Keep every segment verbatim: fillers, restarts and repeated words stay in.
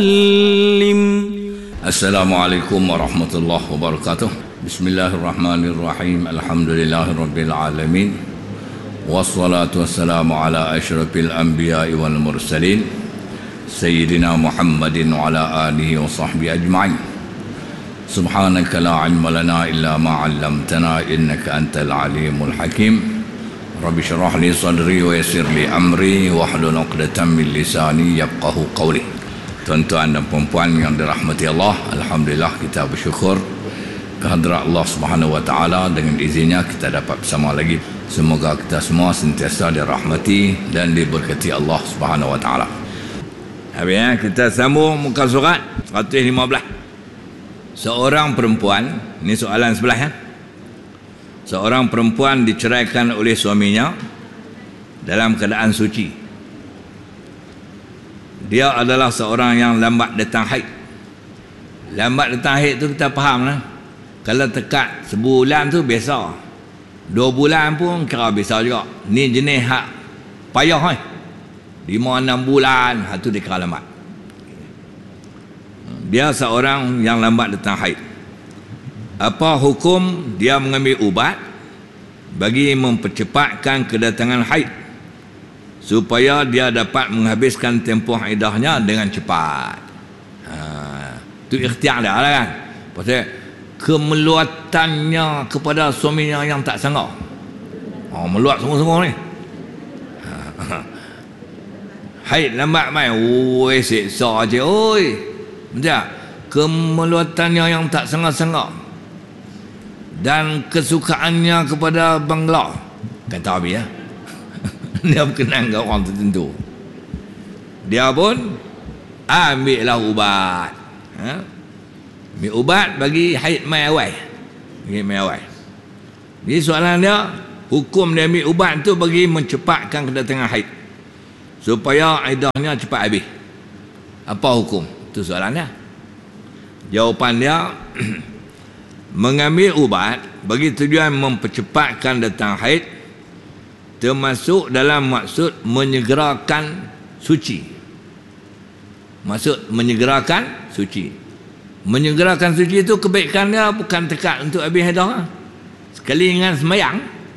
Assalamualaikum warahmatullahi wabarakatuh. Bismillahirrahmanirrahim. Alhamdulillahirabbil alamin. Wassalatu wassalamu ala asyrafil anbiya'i wal mursalin sayyidina Muhammadin wa ala alihi wa sahbihi ajma'in. Subhanaka la ilma lana illa ma 'allamtana innaka antal alimul hakim. Rabbi shrah li sadri wa yassir li amri wahlul 'uqdatam min lisani yafqahu qawli. Tuan-tuan dan puan-puan yang dirahmati Allah, alhamdulillah kita bersyukur kehadrat Allah Subhanahu wa taala, dengan izinnya kita dapat bersama lagi. Semoga kita semua sentiasa dirahmati dan diberkati Allah Subhanahu wa taala. Habis kita sambung muka surat seratus lima belas. Seorang perempuan, ini soalan sebelah ya. Seorang perempuan diceraikan oleh suaminya dalam keadaan suci. Dia adalah seorang yang lambat datang haid. Lambat datang haid tu kita faham lah. Kalau tekat sebulan tu biasa. Dua bulan pun kira biasa juga. Ni jenis hak payah eh. Lima enam bulan, hak tu dia kira lambat. Dia seorang yang lambat datang haid. Apa hukum dia mengambil ubat bagi mempercepatkan kedatangan haid, supaya dia dapat menghabiskan tempoh iddahnya dengan cepat? Ha, tu ikhtiar dia lah kan. Pasal kemeluatannya kepada suaminya yang tak sanggup. Oh, meluat semua-semua ni. Ha, haid lambat mai, oi seksa je oi. Betul? Kemeluatannya yang tak sanggup-sanggup dan kesukaannya kepada bangla, kata Abi ya. Dia berkenan dengan orang tertentu, dia pun ambillah ubat. Ha? Ambil ubat bagi haid mai awal. Bagi mai awal. Jadi soalan dia, hukum dia ambil ubat tu bagi mencepatkan kedatangan haid, supaya iddahnya cepat habis. Apa hukum? Itu soalan dia. Jawapan dia, mengambil ubat bagi tujuan mempercepatkan datang haid termasuk dalam maksud menyegerakan suci. Maksud menyegerakan suci. Menyegerakan suci itu kebaikan dia bukan tekat untuk habis hadah. Sekali dengan semayang,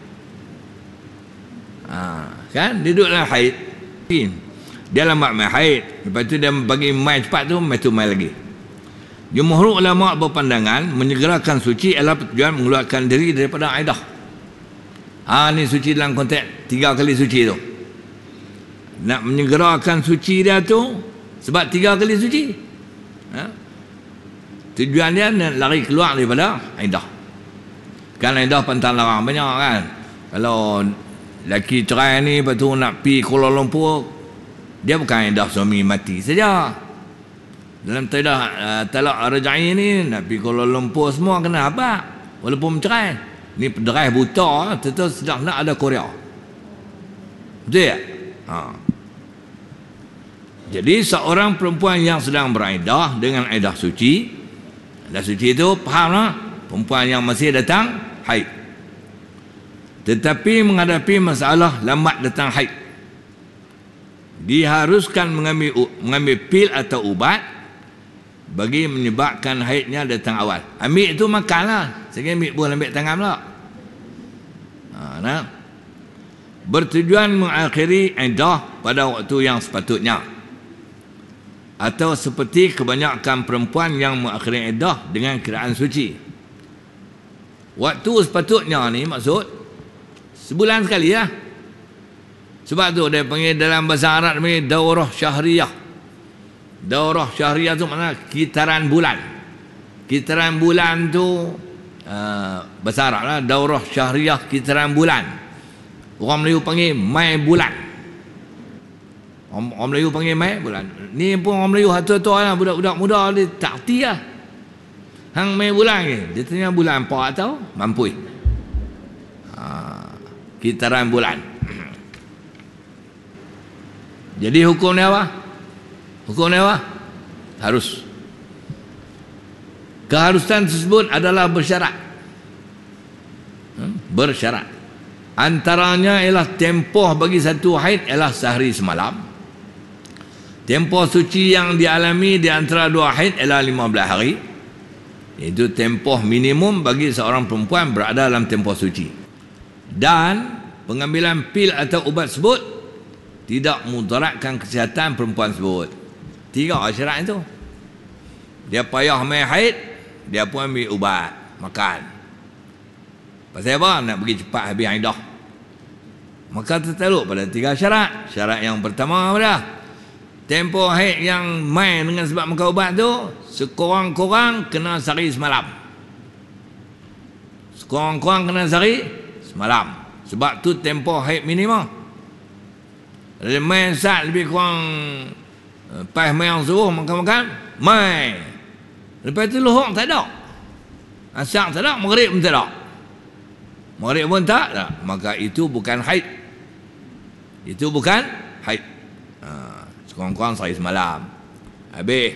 ha, kan dia duduk dalam haid, dia lambat mai haid, lepas tu dia bagi mai cepat tu, mai tu mai lagi. Jumhur ulama berpandangan menyegerakan suci adalah tujuan mengeluarkan diri daripada aidah. Ha, ni suci dalam konteks tiga kali suci tu. Nak menyegerakan suci dia tu sebab tiga kali suci. Ha? Tujuan dia nak lari keluar daripada aidah. Kan aidah pantang larang banyak kan. Kalau lelaki cerai ni, lepas tu nak pi Kuala Lumpur, dia bukan aidah suami mati saja. Dalam tadah uh, talak rajai ni, nak pi Kuala Lumpur semua kena habaq walaupun bercerai. Ni pederai buta, tetap sedang nak ada Korea. Betul tak? Ha. Jadi seorang perempuan yang sedang beriddah dengan iddah suci, iddah suci itu fahamlah, perempuan yang masih datang haid, tetapi menghadapi masalah lambat datang haid, diharuskan mengambil mengambil pil atau ubat bagi menyebabkan haidnya datang awal. Ambil itu makanlah. Saya ambil buah ambil tangan pula. Ha, nah. Bertujuan mengakhiri iddah pada waktu yang sepatutnya. Atau seperti kebanyakan perempuan yang mengakhiri iddah dengan keadaan suci. Waktu sepatutnya ni maksud sebulan sekali ya. Sebab tu dia panggil dalam bahasa Arab ni daurah syahriyah. Daurah syahriyah tu makna kitaran bulan. Kitaran bulan tu uh, bahasa Arab lah, daurah syahriyah, kitaran bulan. Orang Melayu panggil mai bulan. Orang, orang Melayu panggil mai bulan. Ni pun orang Melayu hatua-hatua lah, budak-budak muda dia tak erti lah. Hang mai bulan ke? Dia tanya bulan apa atau mampu. Ha, kitaran bulan. Jadi hukum ni apa? Hukum apa? Harus. Keharusan tersebut adalah bersyarat. Hmm? Bersyarat. Antaranya ialah tempoh bagi satu haid ialah sehari semalam. Tempoh suci yang dialami di antara dua haid ialah lima belas hari. Itu tempoh minimum bagi seorang perempuan berada dalam tempoh suci. Dan pengambilan pil atau ubat sebut tidak mudaratkan kesihatan perempuan sebut. Tiga syarat itu. Dia payah main haid, dia pun ambil ubat, makan. Pasal apa? Nak pergi cepat habis haidah. Maka tertaluk pada tiga syarat. Syarat yang pertama adalah tempoh haid yang main dengan sebab makan ubat tu sekurang-kurang kena sehari semalam. Sekurang-kurang kena sehari semalam. Sebab tu tempoh haid minimum. Ada main saat lebih kurang pas main suruh makan-makan, main. Lepas tu lohong tak ada. Asar tak ada, maghrib pun tak ada. Maghrib pun tak ada. Maka itu bukan haid. Itu bukan haid. Sekurang-kurang sehari semalam. Habis.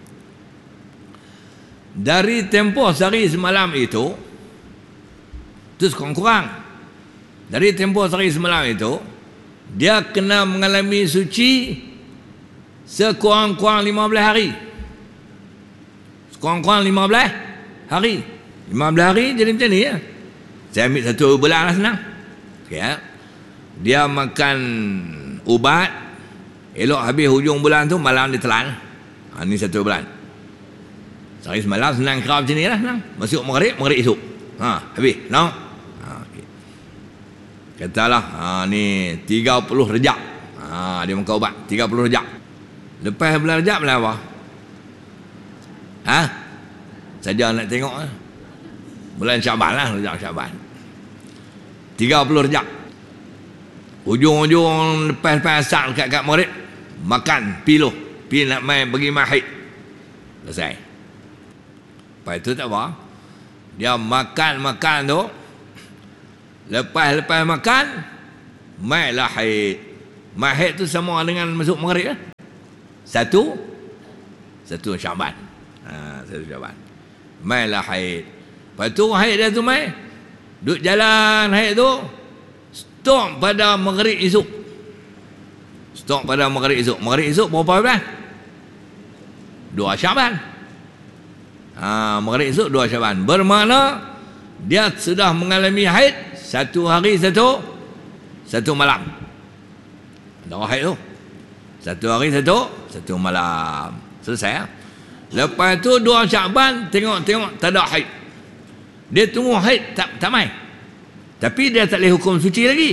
Dari tempoh sehari semalam itu, itu sekurang-kurang. Dari tempoh sehari semalam itu, dia kena mengalami suci sekurang-kurang lima belas hari. Sekurang-kurang lima belas hari. lima belas hari jadi macam ni ya. Saya ambil satu bulan lah senang. Okay, ya. Dia makan ubat, elok habis hujung bulan tu malam dia telan. Ha, ni satu bulan. Sehari semalam senang kira macam ni lah senang. Masuk maghrib, maghrib esok. Ha, habis. No? Ha, okay. Katalah, ha, ni tiga puluh rejab. Ha, dia makan ubat, tiga puluh rejab. Lepas bulan rejab bulan apa? Ha? Saja nak tengok lah. Bulan Syaban lah, rejab Syaban. tiga puluh rejab. Ujung-ujung lepas-lepas asar dekat-dekat maghrib, makan piluh, pi nak main pergi mahid. Selesai. Lepas itu tak apa. Dia makan-makan tu, lepas-lepas makan, mainlah haid. Mahid tu sama dengan masuk maghrib lah. Satu, satu Syaban. Ha, satu Syaban. Mainlah haid. Lepas tu haid dia tu main, duduk jalan haid tu, stop pada maghrib esok. Stop pada maghrib esok. Maghrib esok berapa bulan? Dua Syaban. Ha, maghrib esok dua Syaban. Bermakna dia sudah mengalami haid satu hari satu satu malam. Dah haid tu. Satu hari satu satu malam. Selesai ya? Lepas tu dua Syaban tengok-tengok tak ada haid. Dia tunggu haid tak tak mai. Tapi dia tak boleh hukum suci lagi.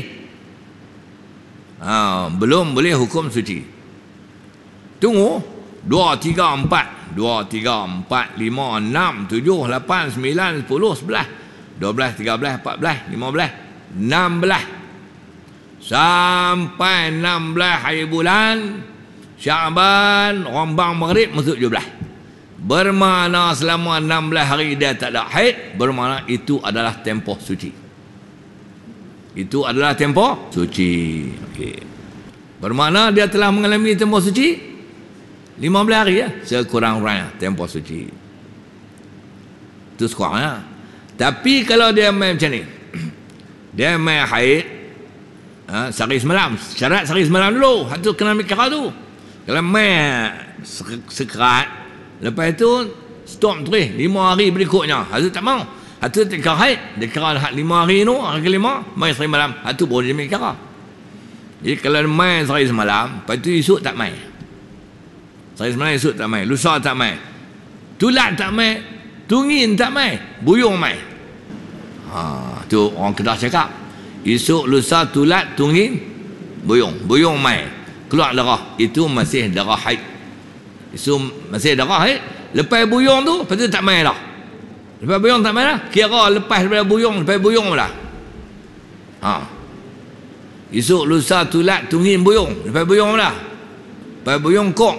Ha, belum boleh hukum suci. Tunggu dua, tiga, empat, dua, tiga, empat, lima, enam, tujuh, lapan, sembilan, sepuluh, sebelas, dua belas, tiga belas, empat belas, lima belas, enam belas. Sampai enam belas hari bulan Syaban, rombang maghrib masuk tujuh belas. Bermakna selama enam belas hari dia tak ada haid, bermakna itu adalah tempoh suci. Itu adalah tempoh suci. Okey. Bermakna dia telah mengalami tempoh suci lima belas hari ya, sekurang-kurangnya tempoh suci. Itu sekurangnya. Tapi kalau dia main macam ni, dia main haid, ha, sehari semalam, syarat sehari semalam dulu, itu kena ambil kira tu. Kalau main sekerat, lepas itu stop terus lima hari berikutnya, itu tak mau. Itu tak kira haid, dia kira lima hari tu, hari kelima main sehari malam, itu baru dia ambil kira. Jadi kalau main sehari semalam, lepas itu esok tak main. Sehari semalam esok tak main, lusa tak main, tulat tak main, tungin tak main, buyung main. Ha, tu orang Kedah cakap. Esok, lusa, tulat, tungin, buyung. Buyung main. Keluar darah. Itu masih darah haid. Itu masih darah haid. Lepas buyung tu, lepas tu tak main dah. Lepas buyung tak main dah. Kira lepas daripada buyung, lepas buyung lah. Ha. Esok, lusa, tulat, tungin, buyung. Lepas buyung lah. Lepas buyung kok.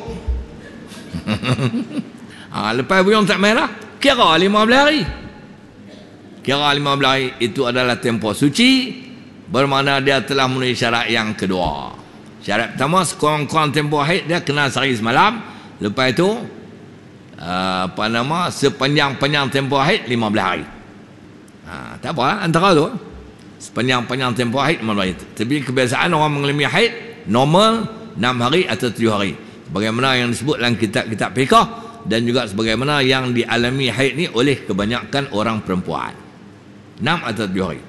Ha, lepas buyung tak main dah. Kira lima belas hari. Kira lima belas hari itu adalah tempoh suci, bermakna dia telah memenuhi syarat yang kedua. Syarat pertama, sekurang-kurang tempoh haid dia kena sehari semalam. Lepas itu uh, apa nama, sepanjang-panjang tempoh haid lima belas hari. Ha, tak apa antara tu. Sepanjang-panjang tempoh haid lima belas hari. Tapi kebiasaan orang mengalami haid normal enam hari atau tujuh hari. sebagaimana yang disebut dalam kitab-kitab fiqh dan juga sebagaimana yang dialami haid ni oleh kebanyakan orang perempuan. Enam atau tujuh hari.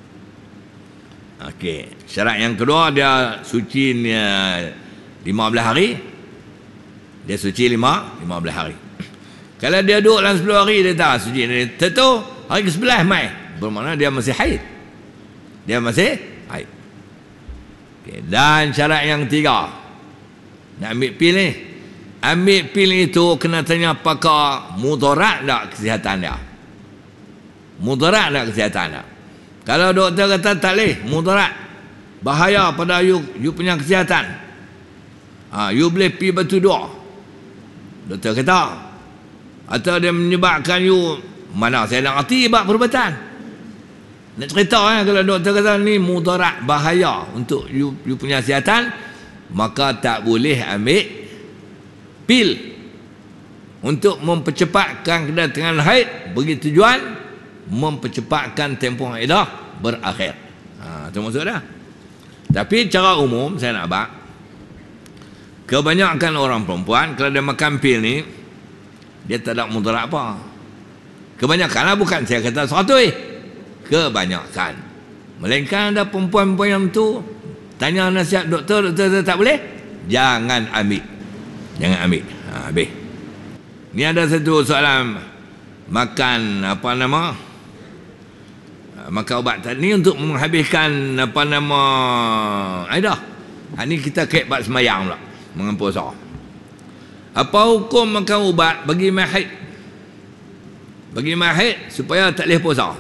Okey, syarat yang kedua dia suci ni lima belas hari. Dia suci lima, lima belas hari. Kalau dia duduk dalam sepuluh hari dia tak suci ni, tentu hari ke sebelas mai bermakna dia masih haid. Dia masih haid. Okey, dan syarat yang ketiga. Nak ambil pil ni. Ambil pil itu kena tanya pakar mudarat tak kesihatan dia. Mudarat tak kesihatan dia. Kalau doktor kata tak boleh, mudarat, bahaya pada you, you punya kesihatan. Ha, you boleh pergi batu dua. Doktor kata. Atau dia menyebabkan you, mana saya nak arti ibak perubatan. Nak cerita eh, kalau doktor kata ni mudarat, bahaya untuk you, you punya kesihatan, maka tak boleh ambil pil untuk mempercepatkan kedatangan haid bagi tujuan mempercepatkan tempoh iddah berakhir. Ha, itu maksud dah. Tapi cara umum saya nak abang, kebanyakan orang perempuan kalau dia makan pil ni dia tak ada mudarat apa. Kebanyakan lah, bukan saya kata seratus eh. Kebanyakan. Melainkan ada perempuan-perempuan yang tu tanya nasihat doktor, doktor, doktor tak boleh, jangan ambil. Jangan ambil. Ha, habis. Ni ada satu soalan makan apa nama? Makan ubat ni untuk menghabiskan apa nama aidah. Ha, ni kita kait bab semayang pula, mengempusa. Apa hukum makan ubat bagi mahid? Bagi mahid supaya tak boleh puasa.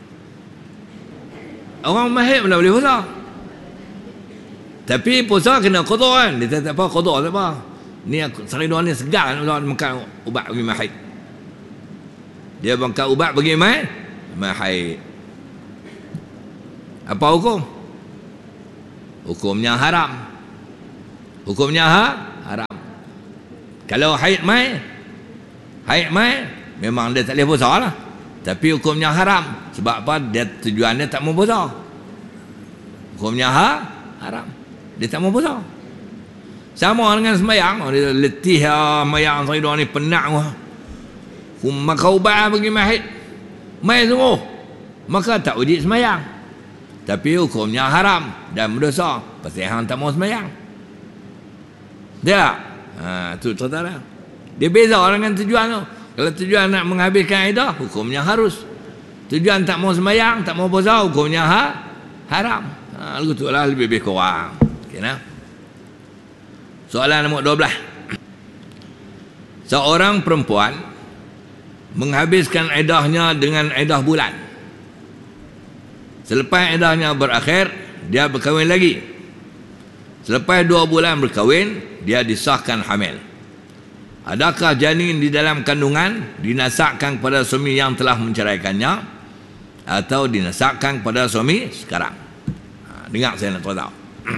Orang mahid pun tak boleh puasa. Tapi puasa kena qada kan. Dia tak apa qada tak apa. Ni sehari dua ni segar makan ubat bagi mahid. Dia makan ubat bagi mahid. Mahid. Apa hukum? Hukumnya haram. Hukumnya ha? Haram. Kalau haid mai, haid mai memang dia tak boleh puasa lah. Tapi hukumnya haram. Sebab apa? Dia tujuannya tak mau puasa. Hukumnya ha? Haram. Dia tak mau puasa. Sama dengan sembahyang. Dia letih lah sembahyang sehari dua ni, penat lah. Makan ubat bagi mahid. Mai sungguh. Maka tak wajib sembahyang. Tapi hukumnya haram dan berdosa. Pasal hang tak mau sembahyang. Dia. Ha, tu cerita dah. Dia beza dengan tujuan tu. Kalau tujuan nak menghabiskan iddah, hukumnya harus. Tujuan tak mau sembahyang, tak mau puasa, hukumnya ha? Haram. Ha, lagu tu lah lebih-lebih kurang. Okay, nah? Soalan nombor dua belas. Seorang perempuan menghabiskan iddahnya dengan iddah bulan. Selepas iddahnya berakhir, dia berkahwin lagi. Selepas dua bulan berkahwin, dia disahkan hamil. Adakah janin di dalam kandungan dinasakkan kepada suami yang telah menceraikannya atau dinasakkan kepada suami sekarang? Ha, dengar saya nak tahu.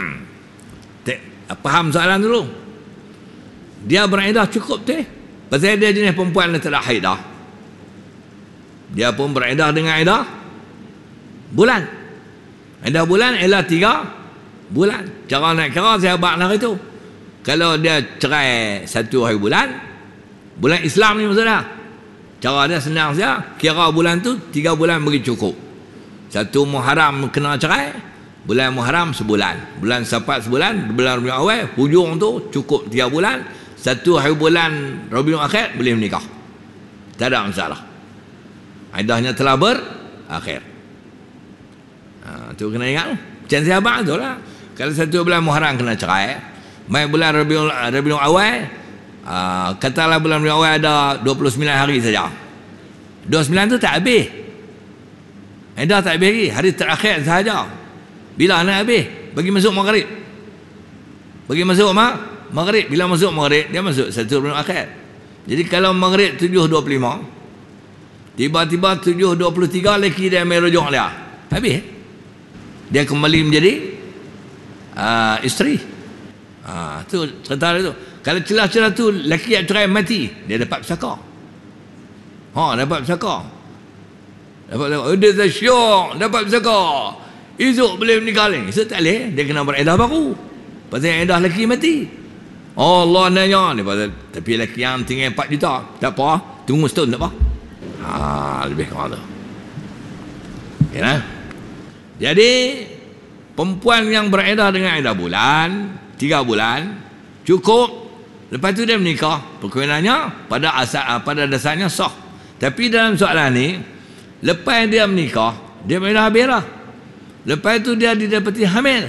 Faham soalan dulu. Dia beriddah cukup teh. Pasal dia jenis perempuan yang tak ada haid dah. Dia pun beriddah dengan iddah bulan. Iddah bulan ialah tiga bulan. Cara nak kira saya abang hari tu. Kalau dia cerai satu hari bulan, bulan Islam ni maksudnya. Cara dia senang saja. Kira bulan tu tiga bulan bagi cukup. Satu Muharram kena cerai, bulan Muharram sebulan, bulan Safar sebulan, bulan Rabiul Awal hujung tu cukup tiga bulan. Satu hari bulan Rabiul Akhir boleh menikah. Tak ada masalah. Iddahnya telah berakhir. Ha, tu kena ingat. Macam sahabat tu lah. Kalau satu bulan Muharram kena cerai, mai bulan Rabiul Rabiul Awal, uh, katalah bulan Rabiul Awal ada dua puluh sembilan hari saja. dua puluh sembilan tu tak habis. Iddah tak habis lagi, hari terakhir sahaja. Bila nak habis? Bagi masuk maghrib. Bagi masuk ma maghrib. Bila masuk maghrib, dia masuk satu bulan akhir. Jadi kalau maghrib tujuh dua puluh lima, tiba-tiba tujuh dua puluh tiga lelaki dia ambil rujuk dia. Habis. Dia kembali menjadi uh, isteri. Ha, tu cerita dia tu. Kalau celah-celah tu lelaki yang cerai mati, dia dapat pesaka. Ha, dapat pesaka. Dapat pesaka. Oh, dia dah syok, dapat pesaka. Esok boleh menikah lagi. Esok tak boleh, dia kena beriddah baru. Pasal iddah lelaki mati. Allah nanya dia kata, tapi lelaki yang tinggal empat juta tak apa, tunggu setahun tak apa. Ha, lebih kurang tu. Okay, nah? Jadi perempuan yang beredah dengan edah bulan tiga bulan cukup. Lepas tu dia menikah, perkahwinannya pada asal pada dasarnya sah. Tapi dalam soalan ni, lepas dia menikah, dia beredah habis lah. Lepas tu dia didapati hamil.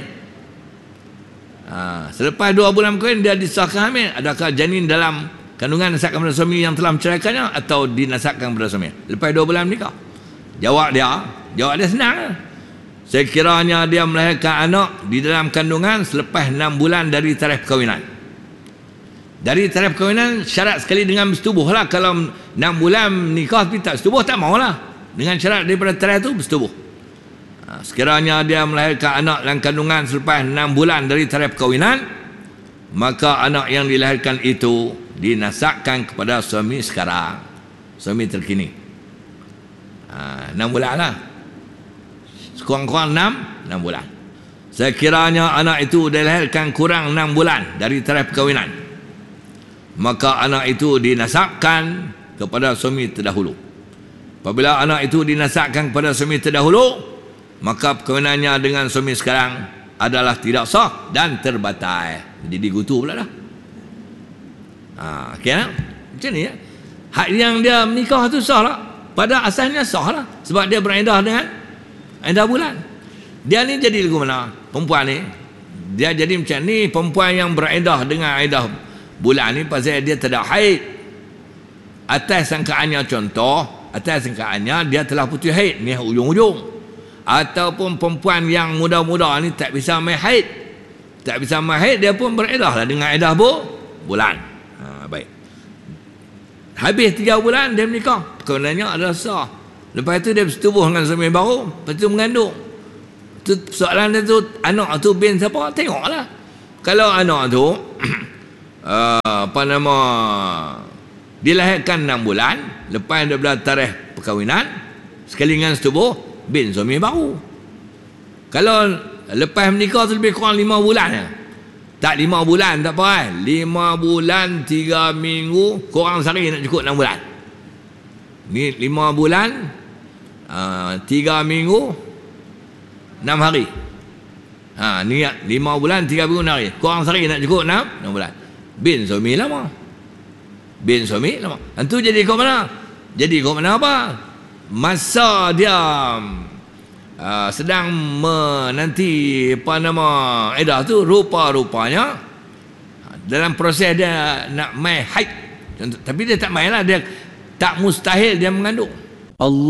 Ha, selepas dua bulan kahwin dia disahkan hamil. Adakah janin dalam kandungan nasabkan pada suami yang telah menceraikannya atau dinasabkan pada suami? Lepas dua bulan menikah. Jawab dia, jawab dia senang. Sekiranya dia melahirkan anak di dalam kandungan selepas enam bulan dari tarikh perkahwinan. Dari tarikh perkahwinan syarat sekali dengan bersetubuh lah. Kalau enam bulan nikah tapi tak setubuh, tak maulah. Dengan syarat daripada tarikh itu bersetubuh. Sekiranya dia melahirkan anak dalam kandungan selepas enam bulan dari tarikh perkahwinan, maka anak yang dilahirkan itu dinasabkan kepada suami sekarang, suami terkini. Ha, enam bulan lah, sekurang-kurang enam, enam bulan. Sekiranya anak itu dilahirkan kurang enam bulan dari tarikh perkahwinan, maka anak itu dinasabkan kepada suami terdahulu. Apabila anak itu dinasabkan kepada suami terdahulu, maka perkahwinannya dengan suami sekarang adalah tidak sah dan terbatal. Jadi digutu pula dah. Ha, okay, nah? Macam ni ya. Hak yang dia menikah tu sah lah. Pada asalnya sah lah. Sebab dia beredah dengan edah bulan. Dia ni jadi lagu mana? Perempuan ni, dia jadi macam ni. Perempuan yang beredah dengan edah bulan ni pasal dia tak ada haid. Atas sangkaannya contoh, atas sangkaannya dia telah putus haid. Ni ujung-ujung. Ataupun perempuan yang muda-muda ni tak bisa main haid, tak bisa main haid, dia pun beredah lah dengan edah bu, bulan. Ha, baik. Habis tiga bulan dia menikah, perkahwinannya adalah sah. Lepas tu dia bersetubuh dengan suami baru, lepas tu mengandung. Tu soalan dia tu, anak tu bin siapa? Tengoklah. Kalau anak tu uh, apa nama, dilahirkan enam bulan lepas daripada tarikh perkahwinan, sekali dengan setubuh, bin suami baru. Kalau lepas menikah tu lebih kurang lima bulan ya? Tak lima bulan tak apa eh? Lima bulan tiga minggu kurang sehari nak cukup enam bulan. Ni lima bulan uh, tiga minggu enam hari. Ha, ni lima bulan tiga minggu enam hari. Kurang sehari nak cukup enam, enam bulan. Bin suami lama. Bin suami lama. Itu jadi kau mana? Jadi kau mana apa? Masa dia uh, sedang menanti apa nama edah tu, rupa-rupanya dalam proses dia nak main haid. Tapi dia tak main lah, dia tak mustahil dia mengandung. Allah